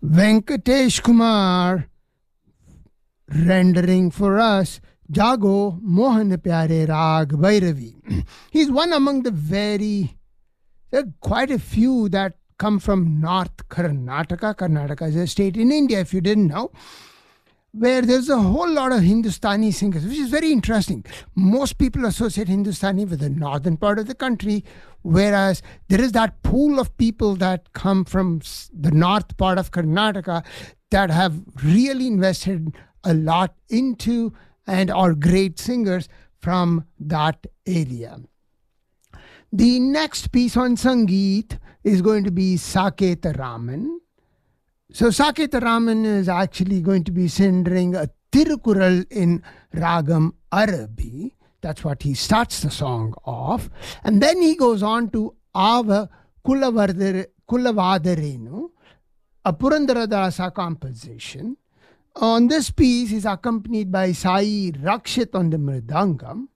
Venkatesh Kumar rendering for us Jago Mohan Pyare Rag Bhairavi. He's one among the there are quite a few that come from North Karnataka. Karnataka is a state in India, if you didn't know, where there's a whole lot of Hindustani singers, which is very interesting. Most people associate Hindustani with the northern part of the country, whereas there is that pool of people that come from the north part of Karnataka that have really invested a lot into and are great singers from that area. The next piece on Sangeet is going to be Saket Raman. So Saket Raman is actually going to be singing a Tirukural in Ragam Arabi. That's what he starts the song off. And then he goes on to Ava Kulavadarenu, a Purandaradasa composition. On this piece, he's accompanied by Sai Rakshit on the Mridangam.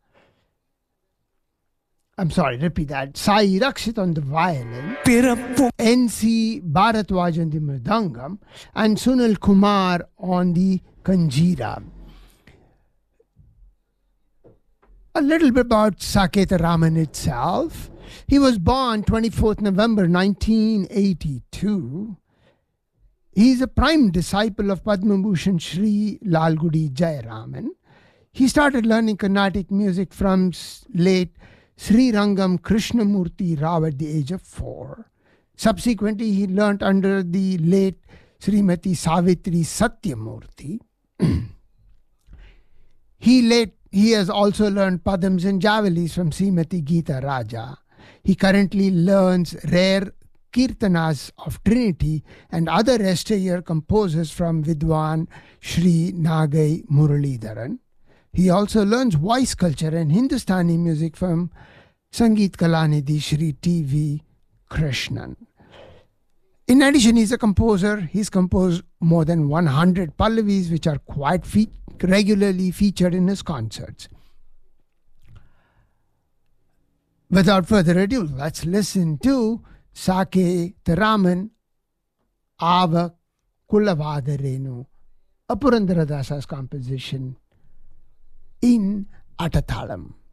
I'm sorry, repeat that. Sai Rakshit on the violin, N.C. Bharatwaj on the mridangam, and Sunil Kumar on the kanjira. A little bit about Saket Raman itself. He was born 24th November 1982. He is a prime disciple of Padma Bhushan Shri Lalgudi Jayaraman. He started learning Carnatic music from late Sri Rangam Krishnamurti Rao at the age of 4. Subsequently, he learnt under the late Srimati Savitri Satyamurti. He has also learned Padams and Javalis from Srimati Geeta Raja. He currently learns rare Kirtanas of Trinity and other rest-year composers from Vidwan Sri Nagai Muralidharan. He also learns voice culture and Hindustani music from Sangeet Kalanidhi Shri T.V. Krishnan. In addition, he's a composer. He's composed more than 100 Pallavis, which are quite regularly featured in his concerts. Without further ado, let's listen to Saket Raman Ava Kulavadarenu, a Purandaradasa's composition in Atathalam.